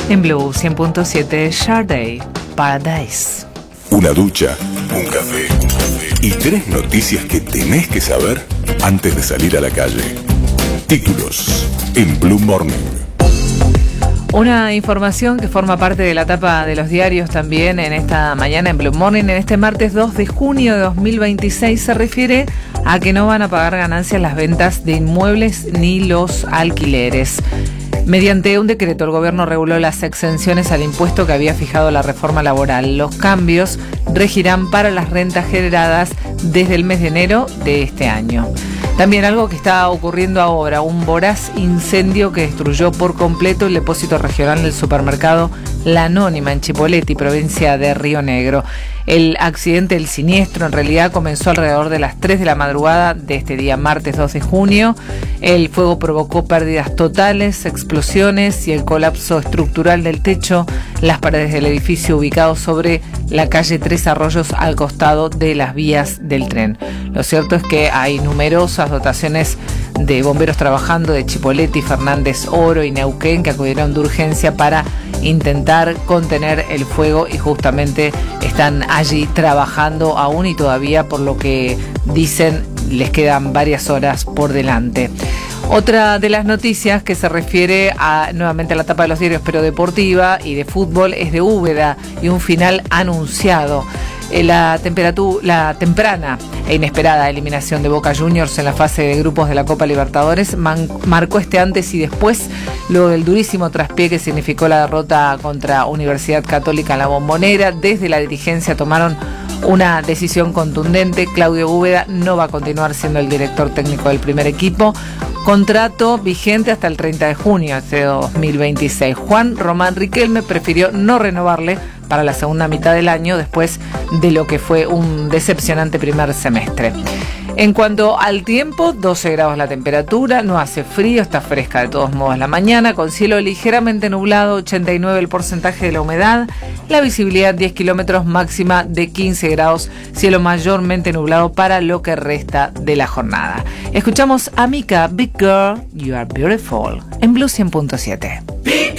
En Blue 100.7, Sharday, Paradise. Una ducha, un café y 3 noticias que tenés que saber antes de salir a la calle. Títulos en Blue Morning. Una información que forma parte de la tapa de los diarios también en esta mañana en Blue Morning, en este martes 2 de junio de 2026, se refiere a que no van a pagar ganancias las ventas de inmuebles ni los alquileres. Mediante un decreto, el gobierno reguló las exenciones al impuesto que había fijado la reforma laboral. Los cambios regirán para las rentas generadas desde el mes de enero de este año. También algo que está ocurriendo ahora, un voraz incendio que destruyó por completo el depósito regional del supermercado La Anónima en Chipoleti, provincia de Río Negro. El accidente, el siniestro, en realidad comenzó alrededor de las 3 de la madrugada de este día, martes 2 de junio. El fuego provocó pérdidas totales, explosiones y el colapso estructural del techo, las paredes del edificio ubicado sobre la calle Tres Arroyos al costado de las vías del tren. Lo cierto es que hay numerosas dotaciones de bomberos trabajando de Chipoleti, Fernández Oro y Neuquén que acudieron de urgencia para intentar contener el fuego y justamente están allí trabajando aún y todavía, por lo que dicen, les quedan varias horas por delante. Otra de las noticias que se refiere nuevamente a la tapa de los diarios, pero deportiva y de fútbol, es de Úbeda y un final anunciado. La temprana e inesperada eliminación de Boca Juniors en la fase de grupos de la Copa Libertadores marcó este antes y después, luego del durísimo traspié que significó la derrota contra Universidad Católica en la Bombonera. Desde la dirigencia tomaron una decisión contundente. Claudio Úbeda no va a continuar siendo el director técnico del primer equipo. Contrato vigente hasta el 30 de junio de 2026. Juan Román Riquelme prefirió no renovarle para la segunda mitad del año después de lo que fue un decepcionante primer semestre. En cuanto al tiempo, 12 grados la temperatura, no hace frío, está fresca de todos modos la mañana, con cielo ligeramente nublado, 89 el porcentaje de la humedad, la visibilidad 10 kilómetros, máxima de 15 grados, cielo mayormente nublado para lo que resta de la jornada. Escuchamos a Mika, Big Girl, You Are Beautiful, en Blue 100.7.